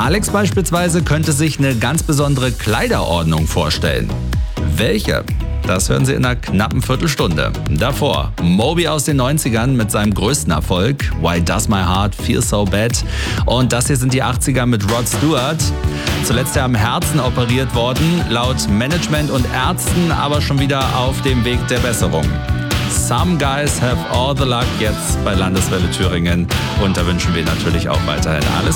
Alex beispielsweise könnte sich eine ganz besondere Kleiderordnung vorstellen. Welche? Das hören Sie in einer knappen Viertelstunde. Davor Moby aus den 90ern mit seinem größten Erfolg, Why Does My Heart Feel So Bad? Und das hier sind die 80er mit Rod Stewart. Zuletzt am Herzen operiert worden, laut Management und Ärzten aber schon wieder auf dem Weg der Besserung. Some Guys Have All the Luck jetzt bei Landeswelle Thüringen. Und da wünschen wir natürlich auch weiterhin alles